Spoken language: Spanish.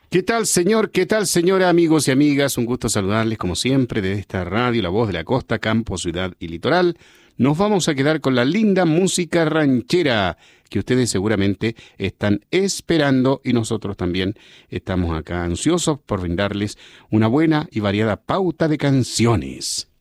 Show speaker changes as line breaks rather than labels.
¿Qué tal, señor? ¿Qué tal, señora, amigos y amigas? Un gusto saludarles como siempre desde esta radio, La Voz de la Costa, Campo, Ciudad y Litoral. Nos vamos a quedar con la linda música ranchera que ustedes seguramente están esperando y nosotros también estamos acá ansiosos por brindarles una buena y variada pauta de canciones.